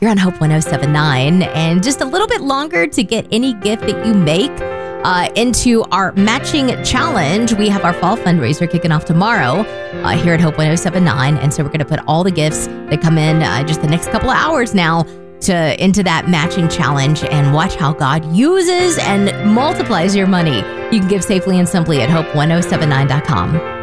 here on Hope 1079. And just a little bit longer to get any gift that you make into our matching challenge. We have our fall fundraiser kicking off tomorrow here at Hope 1079. And so we're going to put all the gifts that come in just the next couple of hours now into that matching challenge and watch how God uses and multiplies your money. You can give safely and simply at hope1079.com.